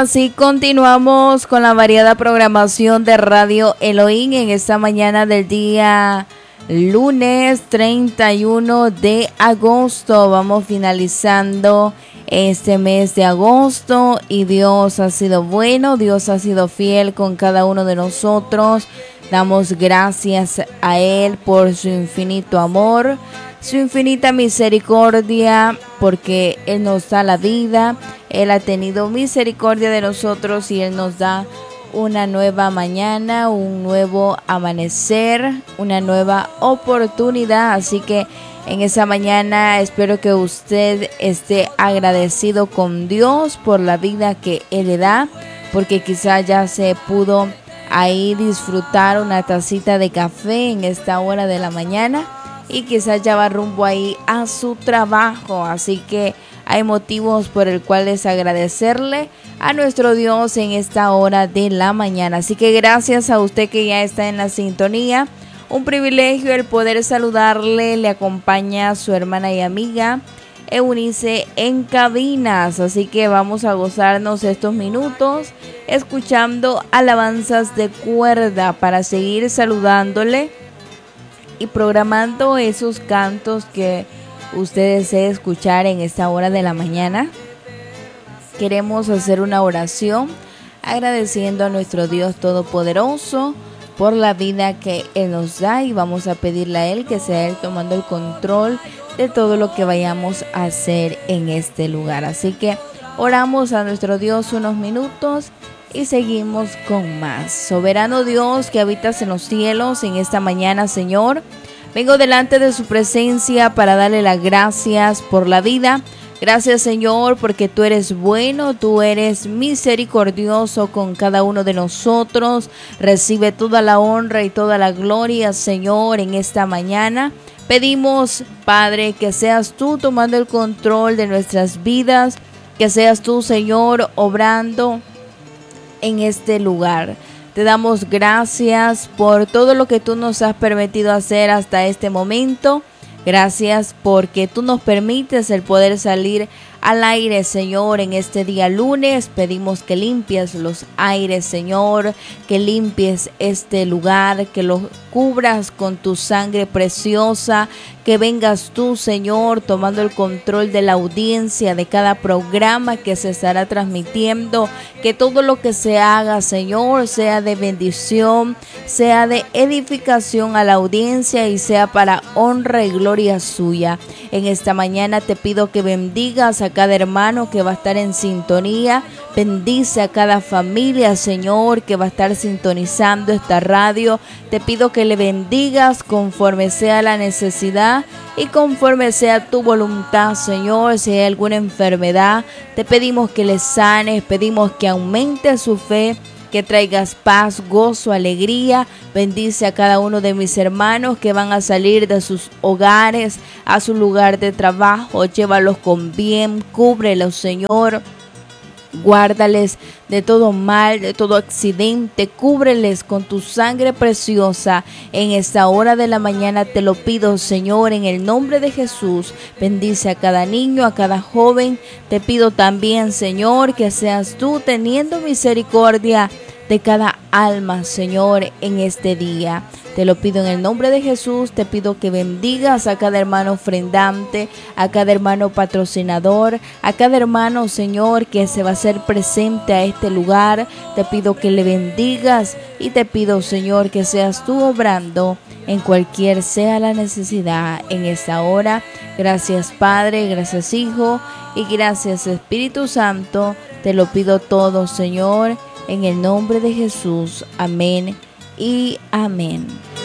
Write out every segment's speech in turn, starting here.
así continuamos con la variada programación de Radio Elohim en esta mañana del día lunes 31 de agosto. Vamos finalizando este mes de agosto y Dios ha sido bueno, Dios ha sido fiel con cada uno de nosotros. Damos gracias a Él por su infinito amor, su infinita misericordia, porque Él nos da la vida. Él ha tenido misericordia de nosotros y Él nos da una nueva mañana, un nuevo amanecer, una nueva oportunidad. Así que en esa mañana espero que usted esté agradecido con Dios por la vida que Él le da, porque quizás ya se pudo ahí disfrutar una tacita de café en esta hora de la mañana y quizás ya va rumbo ahí a su trabajo. Así que hay motivos por el cuales agradecerle a nuestro Dios en esta hora de la mañana. Así que gracias a usted que ya está en la sintonía. Un privilegio el poder saludarle. Le acompaña su hermana y amiga Eunice en cabinas. Así que vamos a gozarnos estos minutos escuchando alabanzas de cuerda para seguir saludándole y programando esos cantos que usted desea escuchar en esta hora de la mañana. Queremos hacer una oración agradeciendo a nuestro Dios Todopoderoso por la vida que Él nos da, y vamos a pedirle a Él que sea Él tomando el control de todo lo que vayamos a hacer en este lugar. Así que oramos a nuestro Dios unos minutos y seguimos con más. Soberano Dios que habitas en los cielos, en esta mañana, Señor, vengo delante de su presencia para darle las gracias por la vida. Gracias, Señor, porque tú eres bueno, tú eres misericordioso con cada uno de nosotros. Recibe toda la honra y toda la gloria, Señor, en esta mañana. Pedimos, Padre, que seas tú tomando el control de nuestras vidas, que seas tú, Señor, obrando en este lugar. Te damos gracias por todo lo que tú nos has permitido hacer hasta este momento. Gracias porque tú nos permites el poder salir al aire, Señor, en este día lunes. Pedimos que limpies los aires, Señor, que limpies este lugar, que lo cubras con tu sangre preciosa, que vengas tú, Señor, tomando el control de la audiencia de cada programa que se estará transmitiendo, que todo lo que se haga, Señor, sea de bendición, sea de edificación a la audiencia y sea para honra y gloria suya. En esta mañana te pido que bendigas a cada hermano que va a estar en sintonía. Bendice a cada familia, Señor, que va a estar sintonizando esta radio. Te pido que le bendigas conforme sea la necesidad y conforme sea tu voluntad, Señor. Si hay alguna enfermedad, te pedimos que le sanes, pedimos que aumente su fe, que traigas paz, gozo, alegría. Bendice a cada uno de mis hermanos que van a salir de sus hogares a su lugar de trabajo. Llévalos con bien, cúbrelos, Señor. Guárdales de todo mal, de todo accidente, cúbreles con tu sangre preciosa. En esta hora de la mañana te lo pido, Señor, en el nombre de Jesús. Bendice a cada niño, a cada joven. Te pido también, Señor, que seas tú teniendo misericordia de cada alma, Señor, en este día. Te lo pido en el nombre de Jesús. Te pido que bendigas a cada hermano ofrendante, a cada hermano patrocinador, a cada hermano, Señor, que se va a hacer presente a este lugar. Te pido que le bendigas y te pido, Señor, que seas tú obrando en cualquier sea la necesidad en esta hora. Gracias, Padre, gracias, Hijo, y gracias, Espíritu Santo. Te lo pido todo, Señor, en el nombre de Jesús. Amén y amén.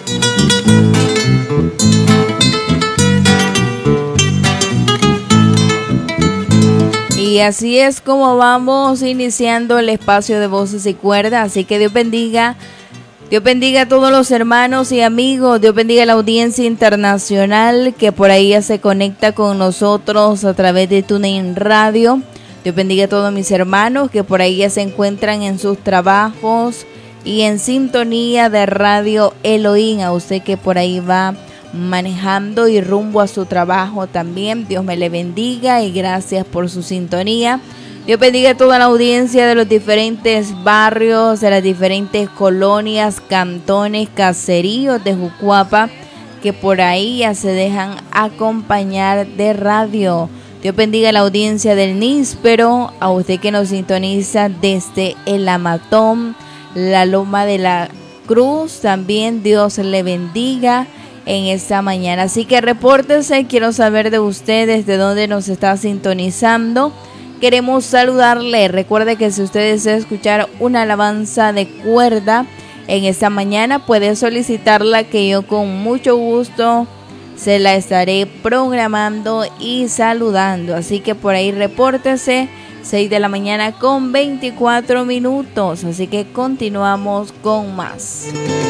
Y así es como vamos iniciando el espacio de Voces y Cuerdas. Así que Dios bendiga a todos los hermanos y amigos. Dios bendiga a la audiencia internacional que por ahí ya se conecta con nosotros a través de TuneIn Radio. Dios bendiga a todos mis hermanos que por ahí ya se encuentran en sus trabajos y en sintonía de Radio Elohim. A usted que por ahí va manejando y rumbo a su trabajo también, Dios me le bendiga y gracias por su sintonía. Dios bendiga a toda la audiencia de los diferentes barrios, de las diferentes colonias, cantones, caseríos de Jucuapa, que por ahí ya se dejan acompañar de radio. Dios bendiga a la audiencia del Níspero, a usted que nos sintoniza desde el Amatón, la Loma de la Cruz, también Dios le bendiga en esta mañana. Así que repórtese, quiero saber de ustedes de dónde nos está sintonizando. Queremos saludarle. Recuerde que si usted desea escuchar una alabanza de cuerda en esta mañana, puede solicitarla, que yo con mucho gusto se la estaré programando y saludando. Así que por ahí repórtese, 6 de la mañana con 24 minutos. Así que continuamos con más.